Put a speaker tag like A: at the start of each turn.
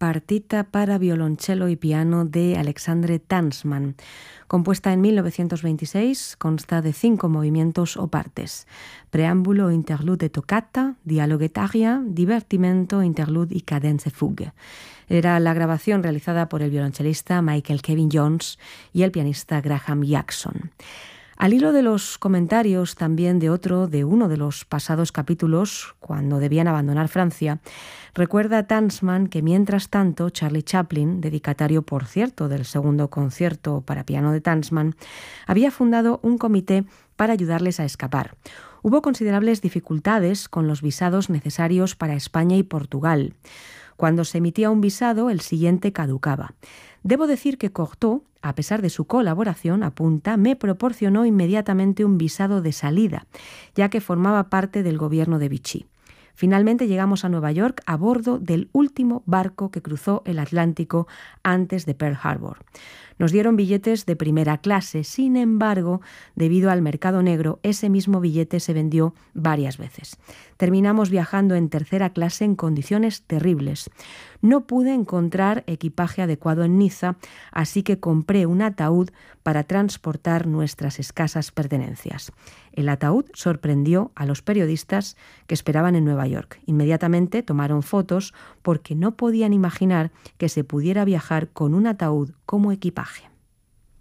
A: Partita para violonchelo y piano de Alexandre Tansman. Compuesta en 1926, consta de 5 movimientos o partes: preámbulo, interlude, toccata, dialoguet aria, divertimento, interlude y cadence fugue. Era la grabación realizada por el violonchelista Michael Kevin Jones y el pianista Graham Jackson. Al hilo de los comentarios también de uno de los pasados capítulos, cuando debían abandonar Francia, recuerda Tansman que mientras tanto Charlie Chaplin, dedicatario por cierto del segundo concierto para piano de Tansman, había fundado un comité para ayudarles a escapar. Hubo considerables dificultades con los visados necesarios para España y Portugal. Cuando se emitía un visado, el siguiente caducaba. Debo decir que Cocteau, a pesar de su colaboración, apunta, me proporcionó inmediatamente un visado de salida, ya que formaba parte del gobierno de Vichy. Finalmente llegamos a Nueva York a bordo del último barco que cruzó el Atlántico antes de Pearl Harbor. Nos dieron billetes de primera clase, sin embargo, debido al mercado negro, ese mismo billete se vendió varias veces. Terminamos viajando en tercera clase en condiciones terribles. No pude encontrar equipaje adecuado en Niza, así que compré un ataúd para transportar nuestras escasas pertenencias. El ataúd sorprendió a los periodistas que esperaban en Nueva York. Inmediatamente tomaron fotos porque no podían imaginar que se pudiera viajar con un ataúd como equipaje.